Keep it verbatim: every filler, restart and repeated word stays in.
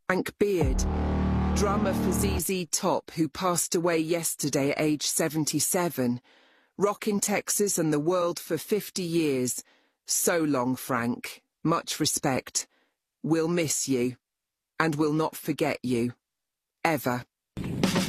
Frank Beard, drummer for Z Z Top, who passed away yesterday at age seventy-seven. Rockin' Texas and the world for fifty years. So long, Frank. Much respect. We'll miss you. And we'll not forget you. Ever.